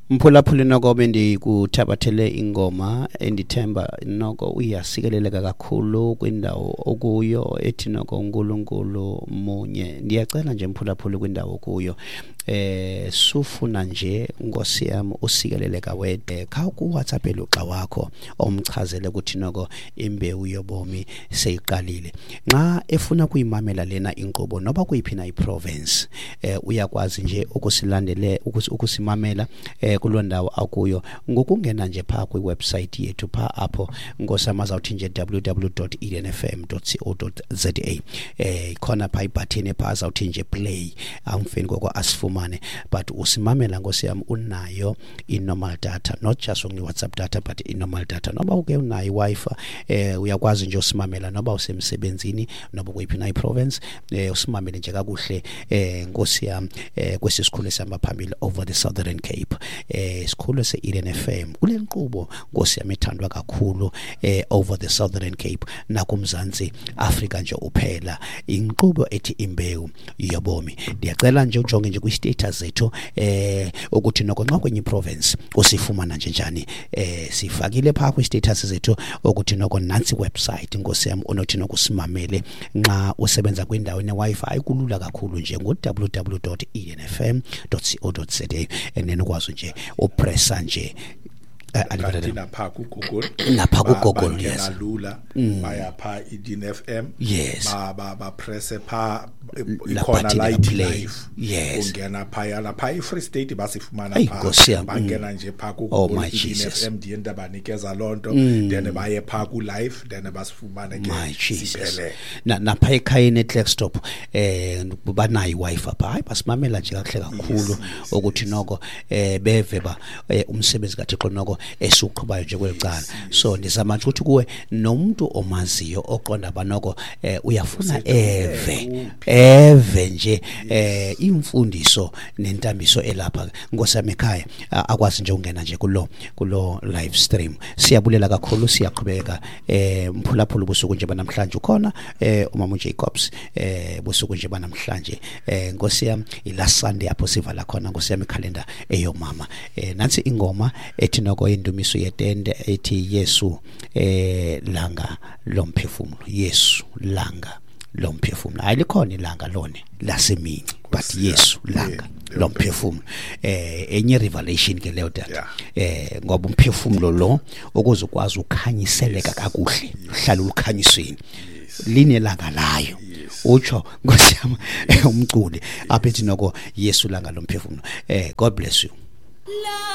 Mphulaphuli noko bendikuthabathele ingoma endithemba noko uyasikeleleka kakhulu kwindawo okuyo ethi noko uNkulunkulu munye. Ndiyacela nje mphulaphuli kwindawo kuyo sufuna nje Nkosi yami usikeleleka wedwa kha ku WhatsApp eluxa wakho omchazele ukuthi noko imbewu yobomi seyiqalile. Nxa efuna kuyimamela lena inkqubo noba kuyiphina iprovince uyakwazi nje ukusilandele ukusimamela kulondawo akuyo ngokungena nje pha ku website yethu pha apho Nkosi amazawuthi nje www.edenfm.co.za khona pha ibutton pha azawuthi nje play amfeni koko asifumane but usimamela Nkosi yami unayo i-normal data, not just only WhatsApp data but i-normal data. Noba uke unayo i-Wi-Fi uyakwazi nje usimamela noba usemsebenzini noba kuyiphina iprovince usimamele nje kakuhle Nkosi yami kwesisikhulu esihamba phambili over the Southern Cape. Isikhulu se-Eden FM kule nkqubo Nkosi yami ethandwa kakhulu over the Southern Cape nakumzansi Afrika nje uphela, inkqubo ethi imbewu yobomi. Ndiyacela nje ujonge nje kwi-status zethu ukuthi noko nxa kwenye province usifumana nje njani. Sifakile pha kwi-status zethu ukuthi noko nansi website Nkosi yami onothi nokusimamele nxa usebenza kwindawo ne-Wi-Fi ayikulula kakhulu nje www.edenfm.co.za and then ukwazi nje upressa nje napha ku Google yes lula baya pha Eden FM yes ba press pha ikhona live yes ungena pha lapha iFree State basifumana pha bangena nje pha ku Google Eden FM ndienda banikeza lonto then baye pha ku live then basifumana ke siphele napha ekhayeni eClerkstop banayi Wi-Fi pha hayi basimamela nje kahle kakhulu ukuthi noko beve ba umsebenzi kaThixo noko esuqhubayo nje kwelicala. So ndizama ukuthi kuwe nomuntu omaziyo oqonda banoko uyafuna eve nje imfundiso nentambiso elapha Nkosi yami ekhaya akwazi nje ungena nje kulo live stream. Siyabulela kakhulu, siyaqhubeka mphulaphula busuku nje banamhlanje ukhona umama Jacobs busuku nje banamhlanje Nkosi yami ila Sunday apho sivala khona Nkosi yami calendar eyomama. Nansi ingoma ethi noko indumiso yetende ethi Yesu langa lomphefumulo, Yesu langa lomphefumulo. Ayilikhona ilanga lone lasemini but Yesu langa lomphefumulo. Enye revelation ke leyo data ngoba umphefumulo lo ukuze ukwazi ukhanyiseleka kakuhle uhlala ukhanyisweni line langa layo utsho Nkosi yami umculi aphethi noko Yesu langa lomphefumulo. God bless you.